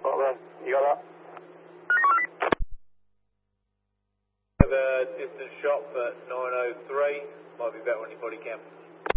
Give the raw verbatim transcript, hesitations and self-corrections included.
Right then, you got that? Have a distance shot for nine oh three. Might be better on your body cam.